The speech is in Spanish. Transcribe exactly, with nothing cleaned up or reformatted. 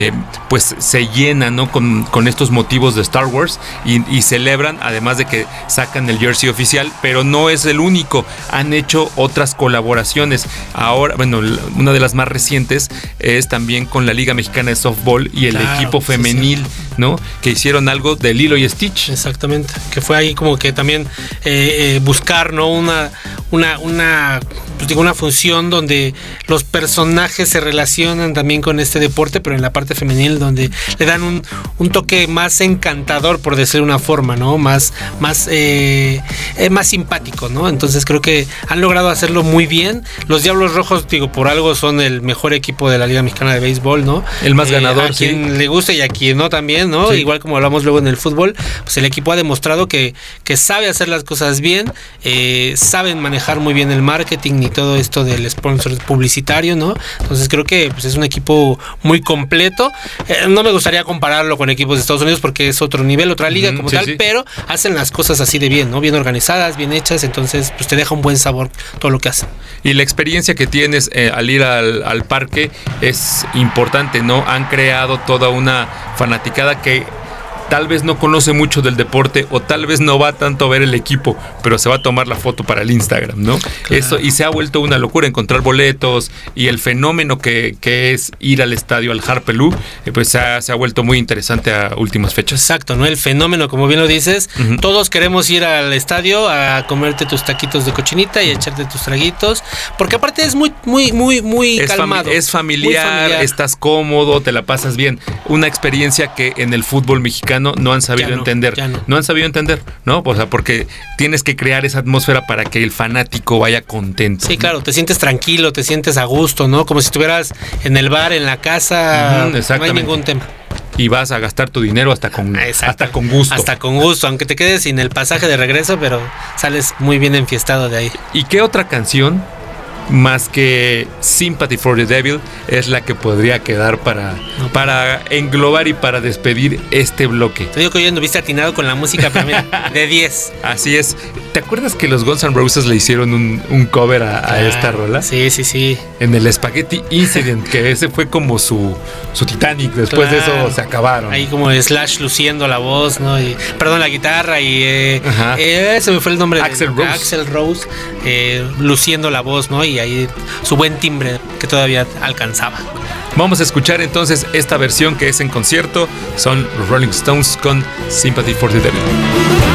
Eh, pues se llena, ¿no? con, con estos motivos de Star Wars y, y celebran, además de que sacan el jersey oficial, pero no es el único, han hecho otras colaboraciones. Ahora, bueno, una de las más recientes es también con la Liga Mexicana de Softball y el claro, equipo femenil, sí, sí. ¿no? Que hicieron algo de Lilo y Stitch. Exactamente, que fue ahí como que también eh, eh, buscar, ¿no? Una, una, una, pues digo, una función donde los personajes se relacionan también con este deporte, pero en la parte femenil, donde le dan un, un toque más encantador, por decir una forma, ¿no? Más, más, eh, eh, más simpático, ¿no? Entonces creo que han logrado hacerlo muy bien. Los Diablos Rojos, digo, por algo son el mejor equipo de la Liga Mexicana de Béisbol, ¿no? El más ganador, eh, a quien sí. le guste y a quien no también, ¿no? Sí. Igual como hablamos luego en el fútbol, pues el equipo ha demostrado que, que sabe hacer las cosas bien, eh, saben manejar muy bien el marketing y todo esto del sponsor publicitario, ¿no? Entonces creo que pues, es un equipo muy completo. Eh, no me gustaría compararlo con equipos de Estados Unidos porque es otro nivel, otra liga, uh-huh, como sí, tal, sí. pero hacen las cosas así de bien, ¿no? Bien organizadas, bien hechas, entonces pues te deja un buen sabor todo lo que hacen. Y la experiencia que tienes eh, al ir al, al parque es importante, ¿no? Han creado toda una fanaticada que tal vez no conoce mucho del deporte o tal vez no va tanto a ver el equipo, pero se va a tomar la foto para el Instagram, ¿no? Claro. Eso, y se ha vuelto una locura encontrar boletos y el fenómeno que, que es ir al estadio, al Harpelú, eh, pues se ha, se ha vuelto muy interesante a últimas fechas. Exacto, ¿no? El fenómeno, como bien lo dices, uh-huh. todos queremos ir al estadio a comerte tus taquitos de cochinita y a echarte tus traguitos, porque aparte es muy, muy, muy, muy es calmado. Fami- es familiar, familiar, estás cómodo, te la pasas bien. Una experiencia que en el fútbol mexicano no han sabido no, entender, no. no han sabido entender, ¿no? O sea, porque tienes que crear esa atmósfera para que el fanático vaya contento. Sí, ¿no? Claro, te sientes tranquilo, te sientes a gusto, ¿no? Como si estuvieras en el bar, en la casa, uh-huh, no hay ningún tema. Y vas a gastar tu dinero hasta con, hasta con gusto. Hasta con gusto, aunque te quedes sin el pasaje de regreso, pero sales muy bien enfiestado de ahí. ¿Y qué otra canción más que Sympathy for the Devil es la que podría quedar para, no, para englobar y para despedir este bloque? Te digo que hoy anduviste atinado con la música, pero mira, de diez. Así es. ¿Te acuerdas que los Guns N' Roses le hicieron un, un cover a, a ah, esta rola? Sí, sí, sí. En el Spaghetti Incident, que ese fue como su, su Titanic. Después claro. de eso se acabaron. Ahí como Slash luciendo la voz, ¿no? Y, perdón, la guitarra y... Eh, eh, ese me fue el nombre de Axl Rose. Axl Rose, eh, luciendo la voz, ¿no? Y ahí su buen timbre que todavía alcanzaba. Vamos a escuchar entonces esta versión que es en concierto. Son los Rolling Stones con Sympathy for the Devil.